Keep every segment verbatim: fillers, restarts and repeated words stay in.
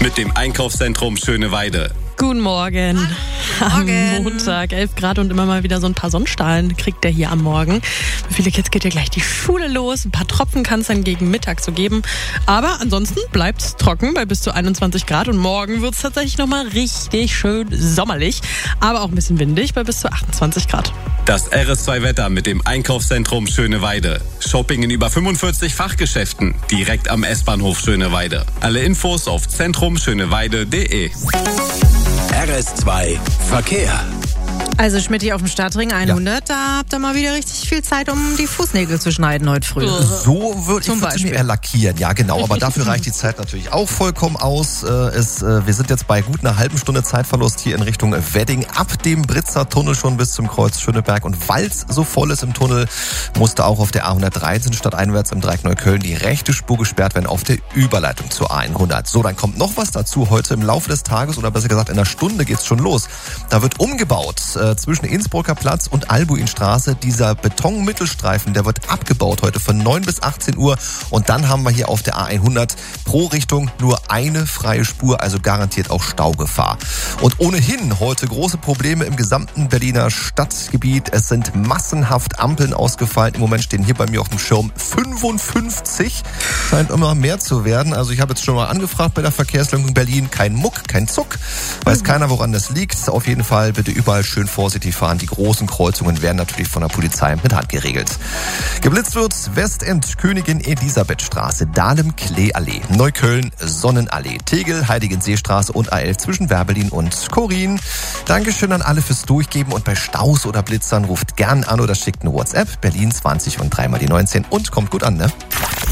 Mit dem Einkaufszentrum Schöneweide. Guten Morgen. Am Morgen. Montag, elf Grad und immer mal wieder so ein paar Sonnenstrahlen kriegt der hier am Morgen. Für viele Kids geht ja gleich die Schule los. Ein paar Tropfen kann es dann gegen Mittag so geben. Aber ansonsten bleibt es trocken bei bis zu einundzwanzig Grad. Und morgen wird es tatsächlich nochmal richtig schön sommerlich. Aber auch ein bisschen windig bei bis zu achtundzwanzig Grad. Das R S zwei Wetter mit dem Einkaufszentrum Schöneweide. Shopping in über fünfundvierzig Fachgeschäften. Direkt am S-Bahnhof Schöneweide. Alle Infos auf zentrum schöneweide punkt de. R S zwei Verkehr. Also Schmidt hier auf dem Stadtring hundert, ja. Da habt ihr mal wieder richtig viel Zeit, um die Fußnägel zu schneiden heute früh. So würde ich Zum würd sie mir Beispiel. eher lackieren, ja genau, aber dafür reicht die Zeit natürlich auch vollkommen aus. Äh, Es, äh, wir sind jetzt bei gut einer halben Stunde Zeitverlust hier in Richtung Wedding, ab dem Britzer Tunnel schon bis zum Kreuz Schöneberg. Und weil es so voll ist im Tunnel, musste auch auf der A hundertdreizehn stadteinwärts im Dreieck Neukölln die rechte Spur gesperrt werden auf der Überleitung zur A hundert. So, dann kommt noch was dazu. Heute im Laufe des Tages oder besser gesagt in einer Stunde geht's schon los. Da wird umgebaut äh, zwischen Innsbrucker Platz und Albuinstraße. Dieser Betonmittelstreifen, der wird abgebaut heute von neun bis achtzehn Uhr. Und dann haben wir hier auf der A hundert pro Richtung nur eine freie Spur, also garantiert auch Staugefahr. Und ohnehin heute große Probleme im gesamten Berliner Stadtgebiet. Es sind massenhaft Ampeln ausgefallen. Im Moment stehen hier bei mir auf dem Schirm fünfundfünfzig. Scheint immer mehr zu werden. Also ich habe jetzt schon mal angefragt bei der Verkehrslenkung Berlin. Kein Muck, kein Zuck. Weiß keiner, woran das liegt. Auf jeden Fall bitte überall schön vorsichtig fahren. Die großen Kreuzungen werden natürlich von der Polizei mit Hand geregelt. Geblitzt wird Westend, Königin Elisabethstraße, Dahlem-Klee-Allee, Neukölln, Sonnenallee, Tegel, Heiligenseestraße und A elf zwischen Werbelin und Korin. Dankeschön an alle fürs Durchgeben und bei Staus oder Blitzern ruft gern an oder schickt eine WhatsApp. Berlin zwanzig und dreimal die neunzehn und kommt gut an, ne?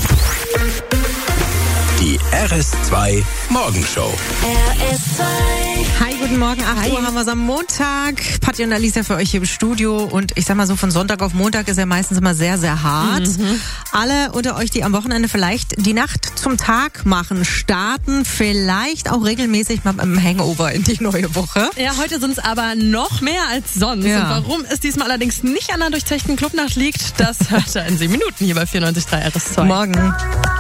Die R S zwei Morgenshow. R S zwei. Hi, guten Morgen, acht Uhr haben wir es am Montag. Patti und Alicia für euch hier im Studio. Und ich sag mal so, von Sonntag auf Montag ist ja meistens immer sehr, sehr hart. Mhm. Alle unter euch, die am Wochenende vielleicht die Nacht zum Tag machen, starten vielleicht auch regelmäßig mal mit einem Hangover in die neue Woche. Ja, heute sind es aber noch mehr als sonst. Ja. Und warum es diesmal allerdings nicht an einer durchzechten Clubnacht liegt, das hört ihr in sieben Minuten hier bei vierundneunzig Komma drei R S zwei. Morgen.